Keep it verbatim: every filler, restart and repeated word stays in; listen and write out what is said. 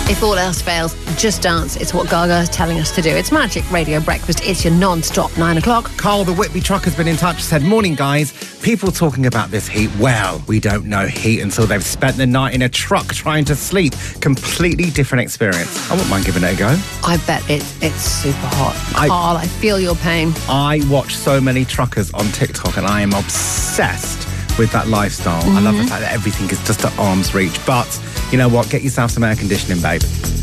If all else fails, just dance. It's what Gaga is telling us to do. It's Magic Radio Breakfast. It's your non-stop nine o'clock. Carl, the Whitby trucker's been in touch, said, morning, guys. People talking about this heat. Well, we don't know heat until they've spent the night in a truck trying to sleep. Completely different experience. I wouldn't mind giving it a go. I bet it, it's super hot. I- Carl, I feel your pain. I watch so many truckers on TikTok and I am obsessed with that lifestyle. Mm-hmm. I love the fact that everything is just at arm's reach. But you know what? Get yourself some air conditioning, babe.